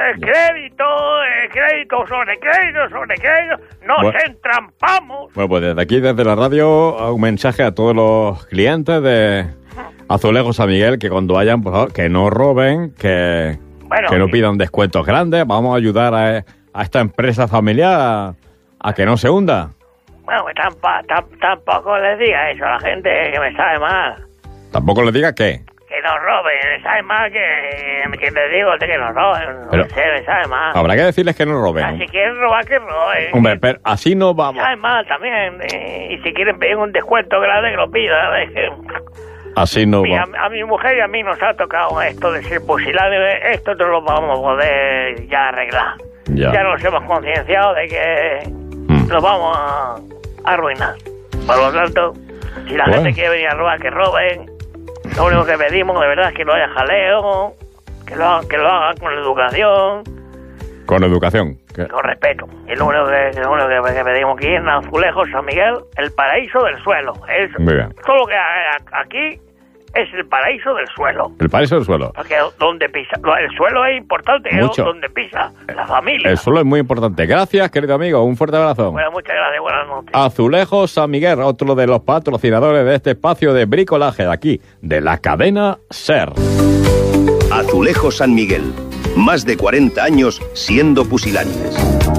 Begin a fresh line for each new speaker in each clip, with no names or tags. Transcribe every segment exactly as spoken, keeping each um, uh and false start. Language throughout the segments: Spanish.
el crédito, el crédito sobre crédito sobre crédito, nos
bueno,
entrampamos.
Bueno, pues desde aquí, desde la radio, un mensaje a todos los clientes de Azulejos San Miguel, que cuando vayan, por favor, que no roben, que,
bueno,
que no pidan descuentos grandes. Vamos a ayudar a, a esta empresa familiar a, a que no se hunda.
Bueno, pues tampa, tam, tampoco les diga eso a la gente, que me sabe mal.
Tampoco les diga qué.
Que nos roben, me sabe mal que, que les digo de que nos roben.
Pero
no sé, me sabe mal.
Habrá que decirles que no roben.
Ah, si quieren robar, que roben.
Hombre, pero así no vamos.
Me sabe mal también. Y, y si quieren pedir un descuento grande, que lo pidan. Es que...
Así no
Mi, a,
va.
a mi mujer y a mí nos ha tocado esto de ser pusilánimes. Esto no lo vamos a poder ya arreglar.
Ya,
ya nos hemos concienciado de que
mm.
nos vamos a arruinar. Por lo tanto, si la
bueno.
gente quiere venir a robar, que roben. Lo único que pedimos de verdad es que no haya jaleo, que lo hagan, que lo hagan con educación.
Con educación. ¿Qué?
Con respeto. Y lo único que, lo único que, que pedimos aquí en Azulejos San Miguel, el paraíso del suelo. Es,
Muy bien.
todo lo que hay aquí es el paraíso del suelo.
El paraíso del suelo.
Porque donde pisa, el suelo es importante,
Mucho.
es donde pisa la familia.
El suelo es muy importante. Gracias, querido amigo. Un fuerte abrazo.
Bueno, muchas gracias, buenas noches.
Azulejos San Miguel, otro de los patrocinadores de este espacio de bricolaje de aquí, de la cadena SER.
Azulejos San Miguel. Más de cuarenta años siendo pusilánimes.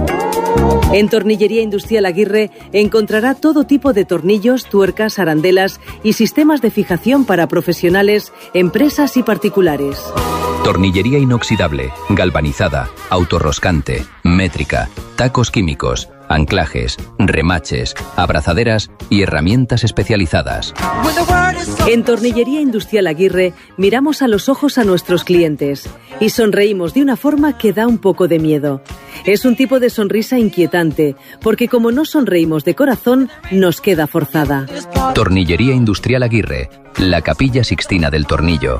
En Tornillería Industrial Aguirre encontrará todo tipo de tornillos, tuercas, arandelas y sistemas de fijación para profesionales, empresas y particulares.
Tornillería inoxidable, galvanizada, autorroscante, métrica, tacos químicos, anclajes, remaches, abrazaderas y herramientas especializadas.
En Tornillería Industrial Aguirre miramos a los ojos a nuestros clientes y sonreímos de una forma que da un poco de miedo. Es un tipo de sonrisa inquietante, porque como no sonreímos de corazón, nos queda forzada.
Tornillería Industrial Aguirre, la Capilla Sixtina del Tornillo.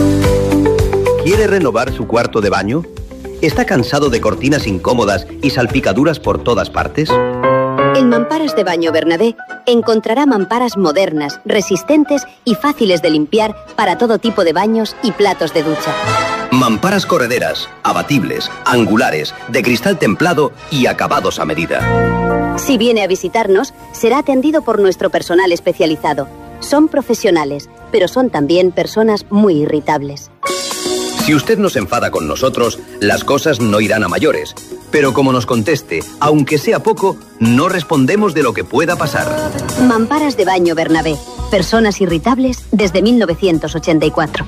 ¿Quiere renovar su cuarto de baño? ¿Está cansado de cortinas incómodas y salpicaduras por todas partes?
En Mamparas de Baño Bernabé encontrará mamparas modernas, resistentes y fáciles de limpiar para todo tipo de baños y platos de ducha.
Mamparas correderas, abatibles, angulares, de cristal templado y acabados a medida.
Si viene a visitarnos, será atendido por nuestro personal especializado. Son profesionales, pero son también personas muy irritables.
Si usted nos enfada con nosotros, las cosas no irán a mayores. Pero como nos conteste, aunque sea poco, no respondemos de lo que pueda pasar.
Mamparas de Baño Bernabé. Personas irritables desde mil novecientos ochenta y cuatro.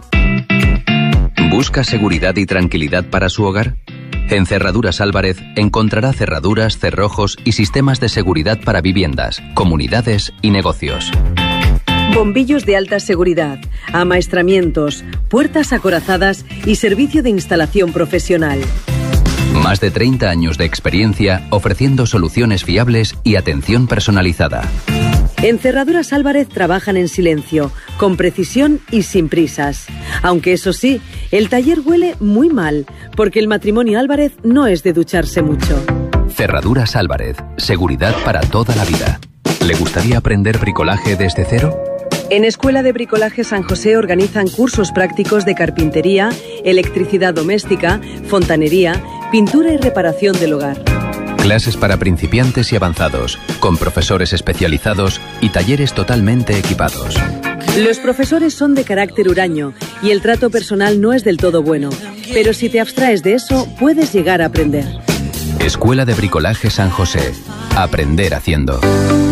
¿Busca seguridad y tranquilidad para su hogar? En Cerraduras Álvarez encontrará cerraduras, cerrojos y sistemas de seguridad para viviendas, comunidades y negocios.
Bombillos de alta seguridad, amaestramientos, puertas acorazadas y servicio de instalación profesional.
Más de treinta años de experiencia ofreciendo soluciones fiables y atención personalizada.
En Cerraduras Álvarez trabajan en silencio, con precisión y sin prisas. Aunque eso sí, el taller huele muy mal, porque el matrimonio Álvarez no es de ducharse mucho.
Cerraduras Álvarez, seguridad para toda la vida. ¿Le gustaría aprender bricolaje desde cero?
En Escuela de Bricolaje San José organizan cursos prácticos de carpintería, electricidad doméstica, fontanería, pintura y reparación del hogar.
Clases para principiantes y avanzados, con profesores especializados y talleres totalmente equipados.
Los profesores son de carácter huraño y el trato personal no es del todo bueno, pero si te abstraes de eso, puedes llegar a aprender.
Escuela de Bricolaje San José. Aprender haciendo.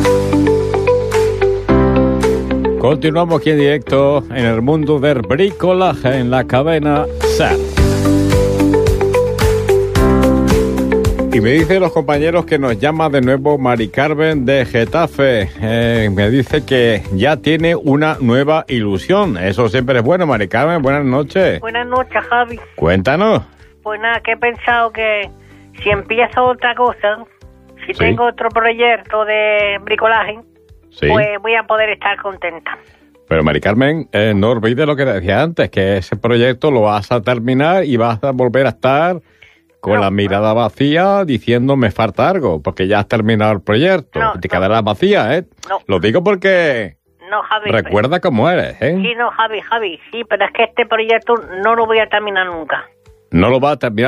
Continuamos aquí en directo en el mundo del bricolaje en la cadena SER. Y me dicen los compañeros que nos llama de nuevo Mari Carmen de Getafe. Eh, me dice que ya tiene una nueva ilusión. Eso siempre es bueno, Mari Carmen. Buenas noches.
Buenas noches, Javi.
Cuéntanos.
Pues nada, que he pensado que si empiezo otra cosa, si
Sí.
tengo otro proyecto de bricolaje,
Sí.
pues voy a poder estar contenta.
Pero Mari Carmen, eh, no olvides lo que te decía antes, que ese proyecto lo vas a terminar y vas a volver a estar con
No,
la mirada vacía diciendo me falta algo, porque ya has terminado el proyecto.
No,
y te
no.
quedarás vacía, ¿eh?
No.
Lo digo porque
No, Javi.
recuerda cómo eres, ¿eh?
Sí, no, Javi, Javi, sí, pero es que este proyecto no lo voy a terminar nunca.
No lo vas a terminar.